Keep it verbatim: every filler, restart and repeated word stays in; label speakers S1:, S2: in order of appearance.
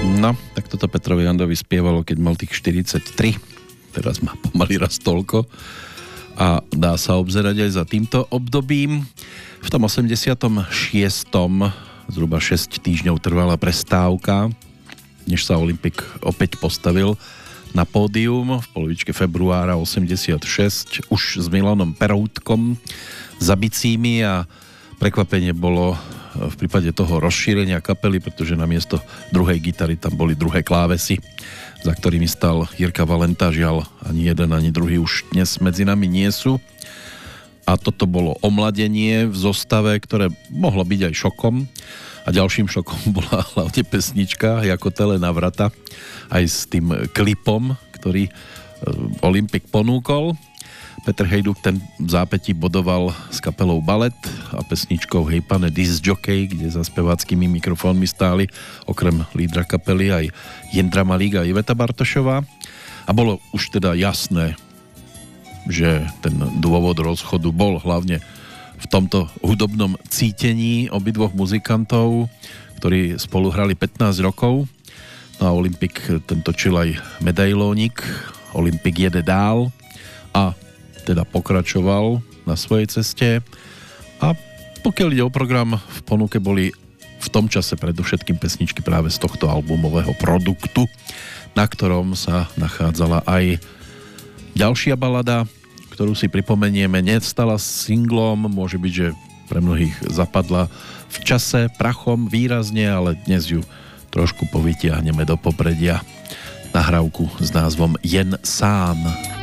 S1: No, tak toto Petrovi Jandovi spievalo, keď mal tých štyridsaťtri. Teraz má pomaly raz toľko. A dá sa obzerať aj za týmto obdobím. V tom osemdesiatom šiestom zhruba šesť týždňov trvala prestávka, než sa Olympik opäť postavil na pódium v polovičke februára osemdesiatšesť už s Milanom Peroutkom za bicími a prekvapenie bolo v prípade toho rozšírenia kapely, pretože namiesto druhej gitary tam boli druhé klávesy, za ktorými stal Jirka Valenta. Žiaľ, ani jeden, ani druhý už dnes medzi nami nie sú. A toto bolo omladenie v zostave, ktoré mohlo byť aj šokom. A ďalším šokom bola hlavne pesnička Jako tele na vrata, aj s tým klipom, ktorý Olympik ponúkol. Peter Hejduk ten v zápätí bodoval s kapelou Balet a pesničkou Hej pane disc jockey, kde za speváckými mikrofónmi stáli okrem lídra kapely aj Jindra Malík a Iveta Bartošová. A bolo už teda jasné, že ten dôvod rozchodu bol hlavne v tomto hudobnom cítení obidvoch muzikantov, ktorí spolu hrali pätnásť rokov. No a Olympik ten točil aj medailónik Olympik jede dál a teda pokračoval na svojej ceste. A pokiaľ ide o program, v ponuke boli v tom čase predovšetkým pesničky práve z tohto albumového produktu, na ktorom sa nachádzala aj ďalšia balada, ktorú si pripomenieme, nestala singlom, môže byť, že pre mnohých zapadla v čase prachom výrazne, ale dnes ju trošku povytiahneme do popredia. Nahrávku s názvom Jen sám.